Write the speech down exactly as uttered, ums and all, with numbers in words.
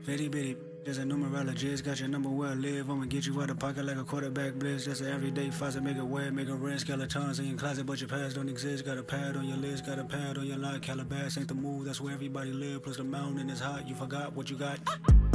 Bitty bitty, there's a numerologist, got your number where I live. I'ma get you out of pocket like a quarterback blitz. That's an everyday faucet, make it wet, make it rinse. Skeletons in your closet, but your past don't exist. Got a pad on your list, got a pad on your line. Calabash ain't the move, that's where everybody live. Plus the mountain is hot, you forgot what you got.